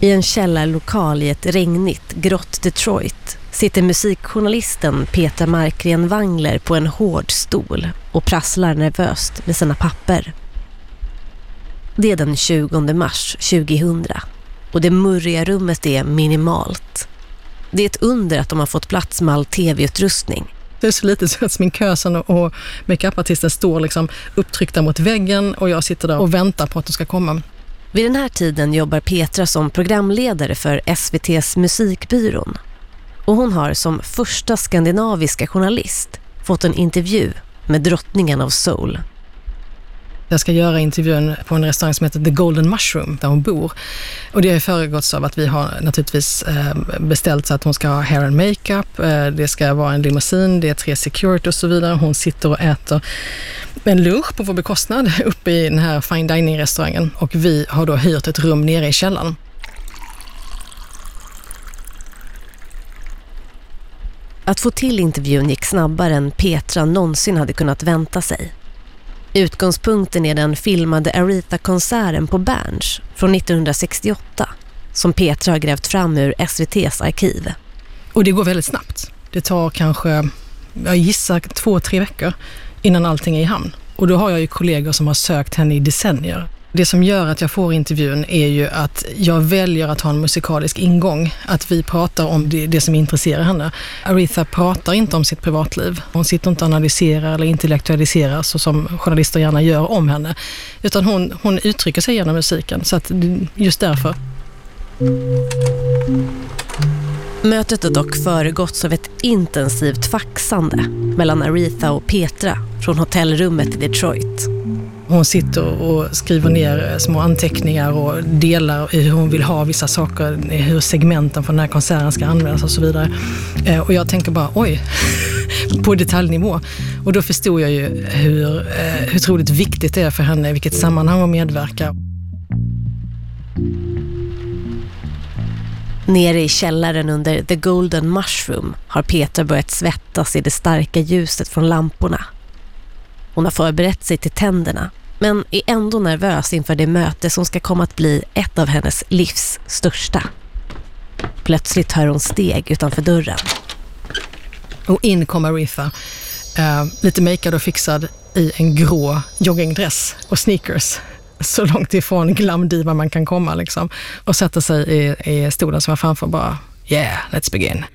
I en källarlokal i ett regnigt, grått Detroit sitter musikjournalisten Petra Markgren Wangler på en hård stol och prasslar nervöst med sina papper. Det är den 20 mars 2000 och det murriga rummet är minimalt. Det är ett under att de har fått plats med all tv-utrustning. Det är så lite så att sminkösen och makeupartisten står liksom upptryckta mot väggen och jag sitter där och väntar på att de ska komma. Vid den här tiden jobbar Petra som programledare för SVT:s musikbyrån. Och hon har som första skandinaviska journalist fått en intervju med drottningen av soul. Jag ska göra intervjun på en restaurang som heter The Golden Mushroom där hon bor. Och det har föregåtts av att vi har naturligtvis beställt så att hon ska ha hair and makeup. Det ska vara en limousin, det är 3 security och så vidare. Hon sitter och äter en lunch på vår bekostnad uppe i den här fine dining-restaurangen. Och vi har då hyrt ett rum nere i källaren. Att få till intervjun gick snabbare än Petra någonsin hade kunnat vänta sig. Utgångspunkten är den filmade Aretha-konserten på Berns från 1968 som Petra har grävt fram ur SVT:s arkiv. Och det går väldigt snabbt. Det tar kanske, jag gissar 2-3 veckor innan allting är i hamn. Och då har jag ju kollegor som har sökt henne i decennier. Det som gör att jag får intervjun är ju att jag väljer att ha en musikalisk ingång. Att vi pratar om det som intresserar henne. Aretha pratar inte om sitt privatliv. Hon sitter inte och analyserar eller intellektualiserar så som journalister gärna gör om henne. Utan hon uttrycker sig genom musiken. Så att just därför. Mötet har dock föregåtts av ett intensivt faxande mellan Aretha och Petra från hotellrummet i Detroit. Hon sitter och skriver ner små anteckningar och delar hur hon vill ha vissa saker, hur segmenten från den här konserten ska användas och så vidare. Och jag tänker bara, oj, på detaljnivå. Och då förstod jag ju hur otroligt viktigt det är för henne, i vilket sammanhang hon medverkar. Nere i källaren under The Golden Mushroom har Petra börjat svettas i det starka ljuset från lamporna. Hon har förberett sig till tänderna, men är ändå nervös inför det möte som ska komma att bli ett av hennes livs största. Plötsligt hör hon steg utanför dörren. Och in kommer Aretha, lite makead och fixad i en grå joggingdress och sneakers. Så långt ifrån glamdiva man kan komma liksom. Och sätter sig i stolen som var framför bara, yeah, let's begin.